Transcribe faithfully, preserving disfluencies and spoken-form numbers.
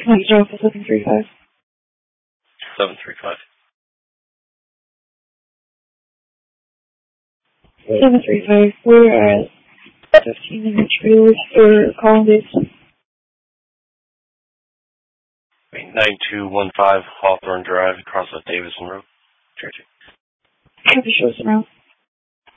Next drop is seven three five. seven three five. seven three five. We're at fifteen minute trailers for calling dates. nine two one five Hawthorne Drive, across the Davison Road, Jersey. Copy, show us around.